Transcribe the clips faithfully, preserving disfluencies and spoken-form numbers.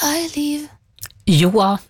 I leave. You are,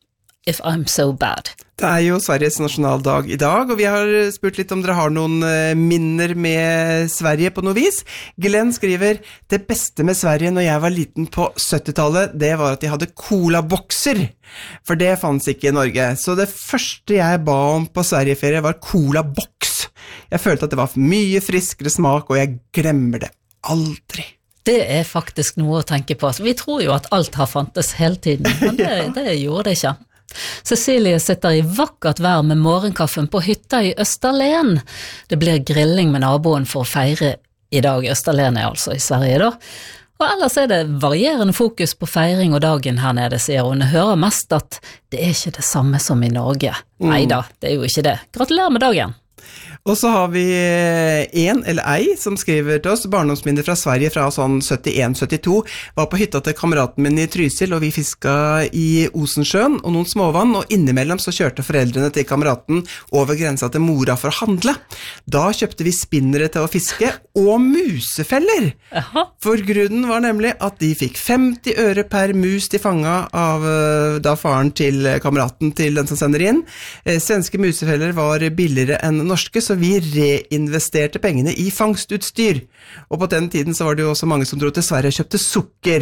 if I'm so bad. Det er jo Sveriges nasjonaldag i dag, og vi har spurt litt om dere har noen minner med Sverige på noe vis. Glenn skriver, det beste med Sverige når jeg var liten på syttitallet, det var at de hadde cola-bokser, for det fanns ikke i Norge. Så det første jeg ba om på Sverigeferie var cola-boks. Jeg følte at det var mye friskere smak, og jeg glemmer det aldri. Det er faktisk noe å tenke på. Vi tror jo at alt har fantes hele tiden, men det, ja. det gjorde det ikke. Cecilie sitter i vakkert vær med morgenkaffen på hytta i Österlen. Det blir grilling med naboen for å feire i dag. Österlen er altså i Sverige da. Og ellers er det varierende fokus på feiring og dagen her nede, sier hun. Hører mest at det er ikke det samme som i Norge. Mm. Neida, det er jo ikke det. Gratulerer med dagen. Og så har vi en eller ei som skriver til oss, barndomsminner fra Sverige fra sånn syttien syttito, var på hytta til kameraten min i Trysil, og vi fisket i Osensjøen og noen småvann, og innimellom så kjørte foreldrene til kameraten over grensa til Mora for å handle. Da kjøpte vi spinnere til å fiske, og musefeller! Aha. For grunnen var nemlig at de fikk femti øre per mus de fanget av da faren til kameraten til den som sender inn. Svenske musefeller var billigere enn norske, så vi reinvesterte pengene i fangstutstyr. Og på den tiden så var det jo også mange som dro til Sverige og kjøpte sukker.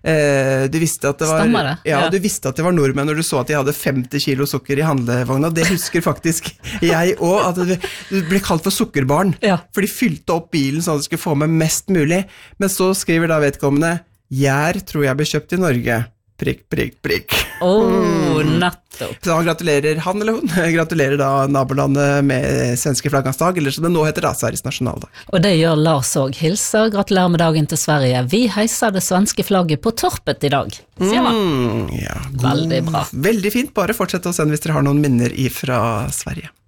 Eh, du visste at det var, Stemmer det? Ja, Ja. du visste at det var nordmenn når du så at de hadde femti kilo sukker i handlevogna. Det husker faktisk jeg også, at det, det ble kalt for sukkerbarn. Ja. For de fylte opp bilen sånn at de skulle få med mest mulig. Men så skriver da vedkommende, «Gjær tror jeg ble kjøpt i Norge». Prikk, prikk, prikk. Åh, oh, nettopp. Så han gratulerer, han eller hun, gratulerer da nabolandet med svenske flaggens dag, eller som det nå heter da, Sveriges nasjonaldag. Og det gjør Lars og hilser. Gratulerer med dagen til Sverige. Vi heiser det svenske flagget på torpet i dag, sier man. Mm, ja, god. Veldig bra. Veldig fint, bare fortsett å sende hvis dere har noen minner ifra Sverige.